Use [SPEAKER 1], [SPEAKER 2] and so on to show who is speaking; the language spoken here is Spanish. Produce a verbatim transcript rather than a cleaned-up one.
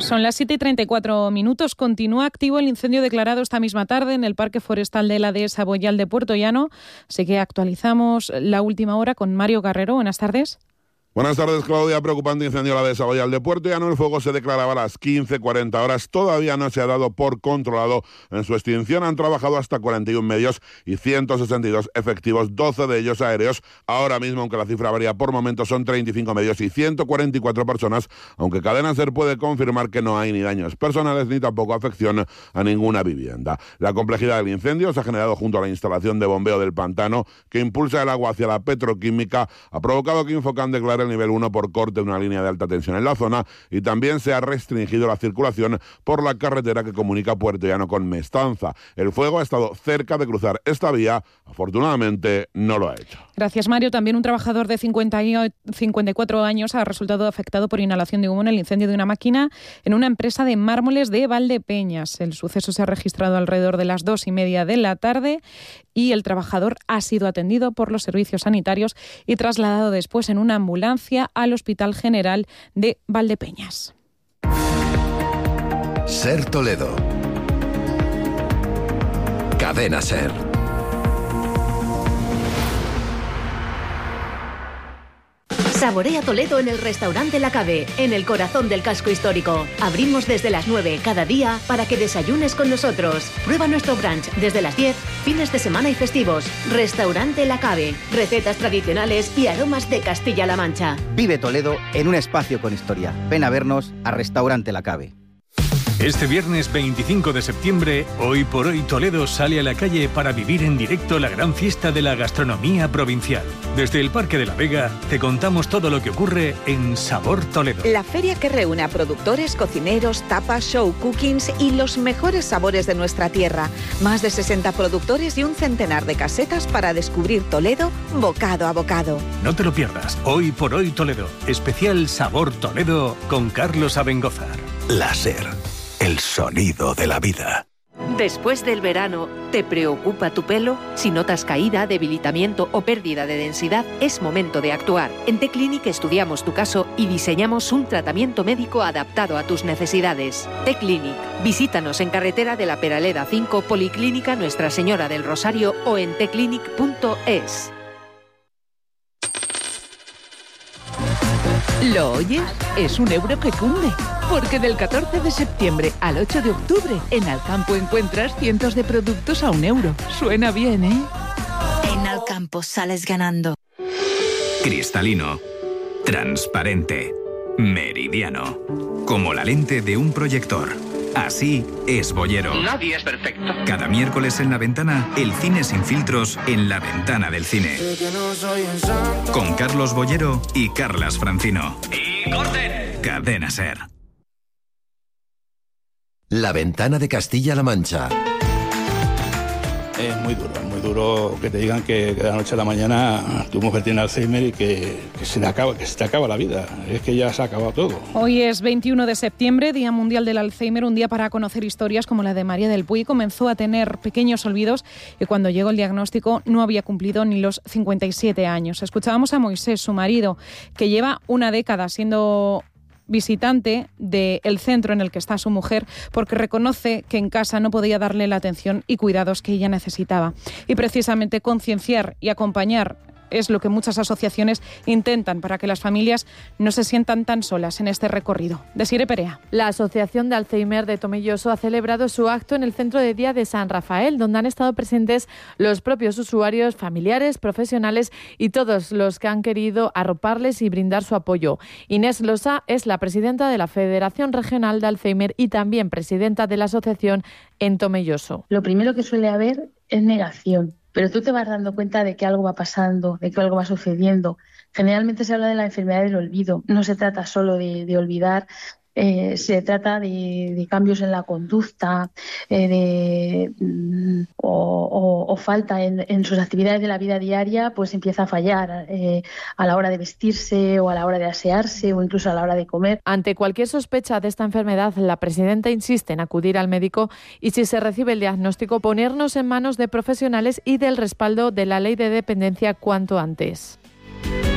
[SPEAKER 1] Son las siete y treinta y cuatro minutos. Continúa activo el incendio declarado esta misma tarde en el Parque Forestal de la Dehesa Boyal de Puerto Llano. Así que actualizamos la última hora con Mario Carrero. Buenas tardes.
[SPEAKER 2] Buenas tardes, Claudia. Preocupante incendio en la Dehesa Boyal de Puerto Llano. El fuego se declaraba a las quince cuarenta horas. Todavía no se ha dado por controlado. En su extinción han trabajado hasta cuarenta y un medios y ciento sesenta y dos efectivos, doce de ellos aéreos. Ahora mismo, aunque la cifra varía por momentos, son treinta y cinco medios y ciento cuarenta y cuatro personas, aunque Cadena SER puede confirmar que no hay ni daños personales ni tampoco afección a ninguna vivienda. La complejidad del incendio se ha generado junto a la instalación de bombeo del pantano que impulsa el agua hacia la petroquímica. Ha provocado que Infocan declare el nivel uno por corte de una línea de alta tensión en la zona y también se ha restringido la circulación por la carretera que comunica Puerto Llano con Mestanza. El fuego ha estado cerca de cruzar esta vía, afortunadamente no lo ha hecho.
[SPEAKER 1] Gracias, Mario. También un trabajador de cincuenta y cuatro años ha resultado afectado por inhalación de humo en el incendio de una máquina en una empresa de mármoles de Valdepeñas. El suceso se ha registrado alrededor de las dos y media de la tarde y el trabajador ha sido atendido por los servicios sanitarios y trasladado después en una ambulancia al Hospital General de Valdepeñas.
[SPEAKER 3] SER Toledo. Cadena SER.
[SPEAKER 4] Saborea Toledo en el restaurante La Cave, en el corazón del casco histórico. Abrimos desde las nueve cada día para que desayunes con nosotros. Prueba nuestro brunch desde las diez, fines de semana y festivos. Restaurante La Cave, recetas tradicionales y aromas de Castilla-La Mancha.
[SPEAKER 5] Vive Toledo en un espacio con historia. Ven a vernos a Restaurante La Cave.
[SPEAKER 6] Este viernes veinticinco de septiembre, Hoy por Hoy Toledo sale a la calle para vivir en directo la gran fiesta de la gastronomía provincial. Desde el Parque de la Vega te contamos todo lo que ocurre en Sabor Toledo.
[SPEAKER 7] La feria que reúne a productores, cocineros, tapas, show, cookings y los mejores sabores de nuestra tierra. Más de sesenta productores y un centenar de casetas para descubrir Toledo bocado a bocado.
[SPEAKER 6] No te lo pierdas. Hoy por Hoy Toledo. Especial Sabor Toledo con Carlos Abengózar.
[SPEAKER 3] La SER. El sonido de la vida.
[SPEAKER 4] Después del verano, ¿te preocupa tu pelo? Si notas caída, debilitamiento o pérdida de densidad, es momento de actuar. En T-Clinic estudiamos tu caso y diseñamos un tratamiento médico adaptado a tus necesidades. T-Clinic. Visítanos en Carretera de la Peraleda cinco, Policlínica Nuestra Señora del Rosario o en t clinic punto es.
[SPEAKER 8] ¿Lo oyes? Es un euro que cunde. Porque del catorce de septiembre al ocho de octubre, en Alcampo encuentras cientos de productos a un euro. Suena bien, ¿eh?
[SPEAKER 9] En Alcampo sales ganando.
[SPEAKER 10] Cristalino. Transparente. Meridiano. Como la lente de un proyector. Así es Boyero.
[SPEAKER 11] Nadie es perfecto.
[SPEAKER 10] Cada miércoles en La Ventana, el cine sin filtros en la ventana del cine. Con Carlos Boyero y Carlas Francino.
[SPEAKER 11] ¡Y corten!
[SPEAKER 10] Cadena SER.
[SPEAKER 3] La Ventana de Castilla-La Mancha.
[SPEAKER 12] Es muy duro, es muy duro que te digan que, que de la noche a la mañana tu mujer tiene Alzheimer y que, que, se le acaba, que se te acaba la vida. Es que ya se ha acabado todo.
[SPEAKER 1] Hoy es veintiuno de septiembre, Día Mundial del Alzheimer, un día para conocer historias como la de María del Puy. Comenzó a tener pequeños olvidos y cuando llegó el diagnóstico no había cumplido ni los cincuenta y siete años. Escuchábamos a Moisés, su marido, que lleva una década siendo visitante del centro en el que está su mujer porque reconoce que en casa no podía darle la atención y cuidados que ella necesitaba. Y precisamente concienciar y acompañar es lo que muchas asociaciones intentan para que las familias no se sientan tan solas en este recorrido. Desiree Perea.
[SPEAKER 13] La Asociación de Alzheimer de Tomelloso ha celebrado su acto en el Centro de Día de San Rafael, donde han estado presentes los propios usuarios, familiares, profesionales y todos los que han querido arroparles y brindar su apoyo. Inés Losa es la presidenta de la Federación Regional de Alzheimer y también presidenta de la asociación en Tomelloso.
[SPEAKER 14] Lo primero que suele haber es negación. Pero tú te vas dando cuenta de que algo va pasando, de que algo va sucediendo. Generalmente se habla de la enfermedad del olvido. No se trata solo de, de olvidar, eh, se trata de, de cambios en la conducta eh, de, mm, o, o, o falta en, en sus actividades de la vida diaria, pues empieza a fallar eh, a la hora de vestirse o a la hora de asearse o incluso a la hora de comer.
[SPEAKER 13] Ante cualquier sospecha de esta enfermedad, la presidenta insiste en acudir al médico y, si se recibe el diagnóstico, ponernos en manos de profesionales y del respaldo de la ley de dependencia cuanto antes.